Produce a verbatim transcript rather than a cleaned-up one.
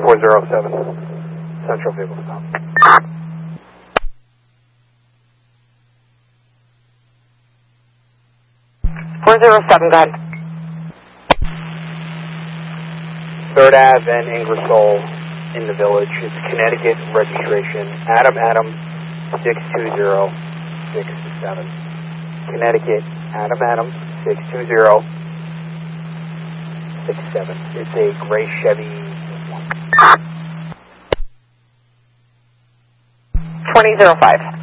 four zero seven. Central vehicle stop. four zero seven, go ahead. third Ave and Ingersoll in the village. It's Connecticut registration. Adam Adam six two zero six seven. Connecticut Adam Adam six two zero six seven. It's a gray Chevy. twenty oh five.